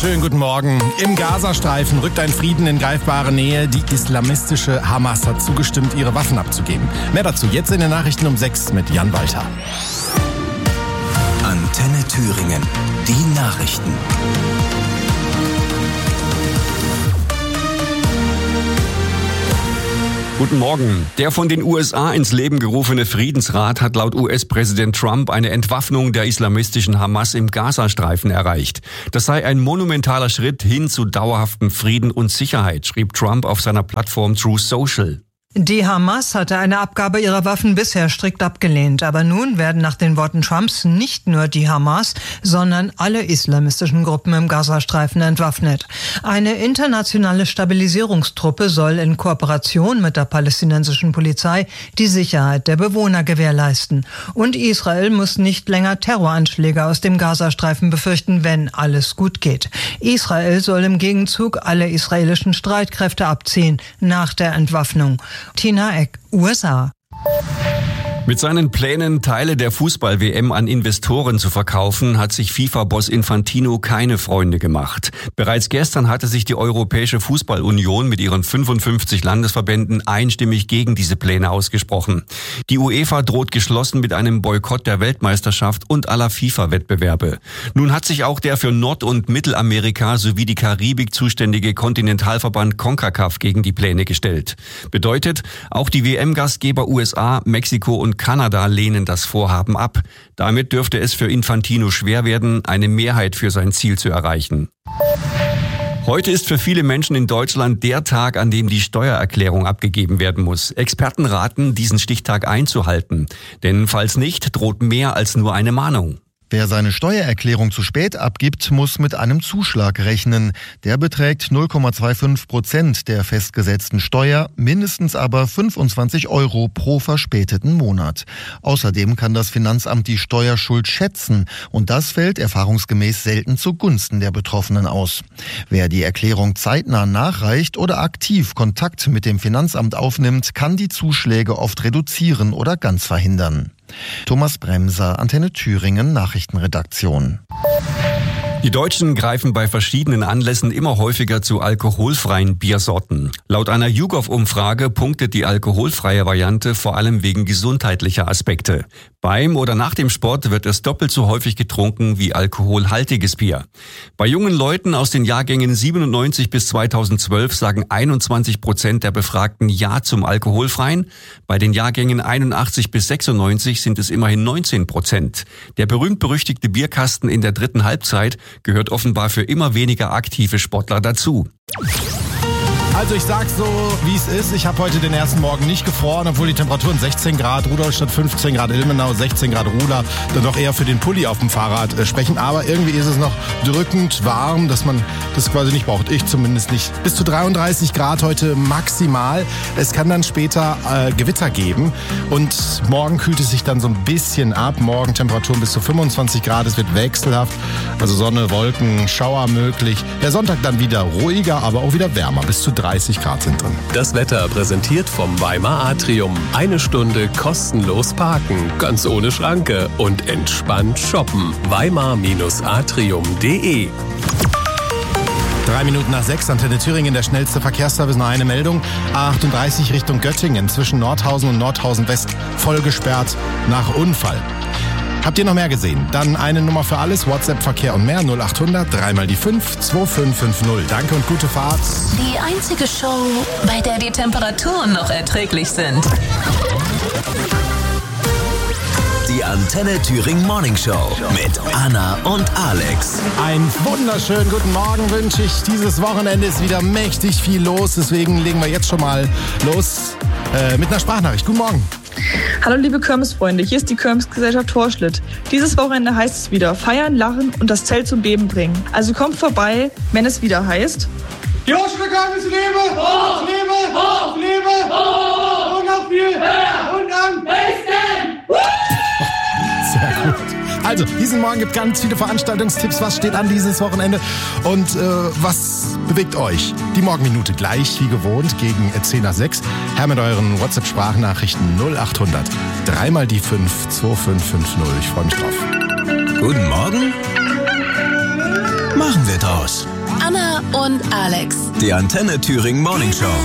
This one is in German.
Schönen guten Morgen. Im Gazastreifen rückt ein Frieden in greifbare Nähe. Die islamistische Hamas hat zugestimmt, ihre Waffen abzugeben. Mehr dazu jetzt in den Nachrichten um 6 mit Jan Walter. Antenne Thüringen. Die Nachrichten. Guten Morgen. Der von den USA ins Leben gerufene Friedensrat hat laut US-Präsident Trump eine Entwaffnung der islamistischen Hamas im Gazastreifen erreicht. Das sei ein monumentaler Schritt hin zu dauerhaftem Frieden und Sicherheit, schrieb Trump auf seiner Plattform Truth Social. Die Hamas hatte eine Abgabe ihrer Waffen bisher strikt abgelehnt. Aber nun werden nach den Worten Trumps nicht nur die Hamas, sondern alle islamistischen Gruppen im Gazastreifen entwaffnet. Eine internationale Stabilisierungstruppe soll in Kooperation mit der palästinensischen Polizei die Sicherheit der Bewohner gewährleisten. Und Israel muss nicht länger Terroranschläge aus dem Gazastreifen befürchten, wenn alles gut geht. Israel soll im Gegenzug alle israelischen Streitkräfte abziehen nach der Entwaffnung. Tina Eck, USA. Mit seinen Plänen, Teile der Fußball-WM an Investoren zu verkaufen, hat sich FIFA-Boss Infantino keine Freunde gemacht. Bereits gestern hatte sich die Europäische Fußball-Union mit ihren 55 Landesverbänden einstimmig gegen diese Pläne ausgesprochen. Die UEFA droht geschlossen mit einem Boykott der Weltmeisterschaft und aller FIFA-Wettbewerbe. Nun hat sich auch der für Nord- und Mittelamerika sowie die Karibik zuständige Kontinentalverband CONCACAF gegen die Pläne gestellt. Bedeutet, auch die WM-Gastgeber USA, Mexiko und Kanada lehnen das Vorhaben ab. Damit dürfte es für Infantino schwer werden, eine Mehrheit für sein Ziel zu erreichen. Heute ist für viele Menschen in Deutschland der Tag, an dem die Steuererklärung abgegeben werden muss. Experten raten, diesen Stichtag einzuhalten. Denn falls nicht, droht mehr als nur eine Mahnung. Wer seine Steuererklärung zu spät abgibt, muss mit einem Zuschlag rechnen. Der beträgt 0,25% der festgesetzten Steuer, mindestens aber 25 € pro verspäteten Monat. Außerdem kann das Finanzamt die Steuerschuld schätzen und das fällt erfahrungsgemäß selten zugunsten der Betroffenen aus. Wer die Erklärung zeitnah nachreicht oder aktiv Kontakt mit dem Finanzamt aufnimmt, kann die Zuschläge oft reduzieren oder ganz verhindern. Thomas Bremser, Antenne Thüringen, Nachrichtenredaktion. Die Deutschen greifen bei verschiedenen Anlässen immer häufiger zu alkoholfreien Biersorten. Laut einer YouGov-Umfrage punktet die alkoholfreie Variante vor allem wegen gesundheitlicher Aspekte. Beim oder nach dem Sport wird es doppelt so häufig getrunken wie alkoholhaltiges Bier. Bei jungen Leuten aus den Jahrgängen 97 bis 2012 sagen 21% der Befragten Ja zum Alkoholfreien. Bei den Jahrgängen 81 bis 96 sind es immerhin 19%. Der berühmt-berüchtigte Bierkasten in der dritten Halbzeit gehört offenbar für immer weniger aktive Sportler dazu. Also ich sag's so, wie es ist. Ich habe heute den ersten Morgen nicht gefroren, obwohl die Temperaturen 16 Grad, Rudolstadt 15 Grad, Ilmenau 16 Grad, Ruda, dann doch eher für den Pulli auf dem Fahrrad sprechen. Aber irgendwie ist es noch drückend warm, dass man das quasi nicht braucht. Ich zumindest nicht. Bis zu 33 Grad heute maximal. Es kann dann später Gewitter geben und morgen kühlt es sich dann so ein bisschen ab. Morgen Temperaturen bis zu 25 Grad, es wird wechselhaft. Also Sonne, Wolken, Schauer möglich. Der Sonntag dann wieder ruhiger, aber auch wieder wärmer. Bis zu 30 Grad sind drin. Das Wetter präsentiert vom Weimar Atrium. 1 Stunde kostenlos parken, ganz ohne Schranke und entspannt shoppen. Weimar-atrium.de 3 Minuten nach 6, Antenne Thüringen, der schnellste Verkehrsservice, nur eine Meldung. A38 Richtung Göttingen, zwischen Nordhausen und Nordhausen West, voll gesperrt nach Unfall. Habt ihr noch mehr gesehen? Dann eine Nummer für alles, WhatsApp, Verkehr und mehr, 0800 3 mal die 5 2550. Danke und gute Fahrt. Die einzige Show, bei der die Temperaturen noch erträglich sind. Die Antenne Thüringen Morning Show mit Anna und Alex. Einen wunderschönen guten Morgen wünsche ich. Dieses Wochenende ist wieder mächtig viel los, deswegen legen wir jetzt schon mal los mit einer Sprachnachricht. Guten Morgen. Hallo liebe Kirmesfreunde, hier ist die Kirmesgesellschaft Torschlitt. Dieses Wochenende heißt es wieder feiern, lachen und das Zelt zum Beben bringen. Also kommt vorbei, wenn es wieder heißt... Die Hochschulkirmes lebe! Hoch! Lebe! Hoch! Lebe! Hoch! Und noch viel! Höher! Und am besten! Sehr gut. Also, diesen Morgen gibt ganz viele Veranstaltungstipps. Was steht an dieses Wochenende? Und was bewegt euch? Die Morgenminute gleich wie gewohnt gegen 10 nach 6. Her mit euren WhatsApp-Sprachnachrichten 0800 3 mal die 5 2550. Ich freue mich drauf. Guten Morgen. Machen wir Welt aus. Anna und Alex. Die Antenne Thüringen Morning Show.